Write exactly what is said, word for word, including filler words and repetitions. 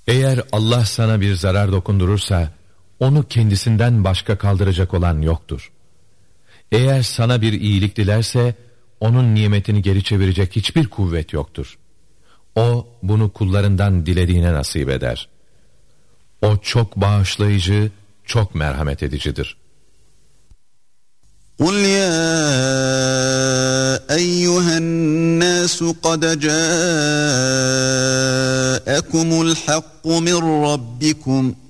Eğer Allah sana bir zarar dokundurursa, onu kendisinden başka kaldıracak olan yoktur. Eğer sana bir iyilik dilerse, onun nimetini geri çevirecek hiçbir kuvvet yoktur. O, bunu kullarından dilediğine nasip eder. O çok bağışlayıcı, çok merhamet edicidir. قُلْ يَا أَيُّهَا النَّاسُ قَدْ جَاءَكُمُ الْحَقُّ مِنْ رَبِّكُمْ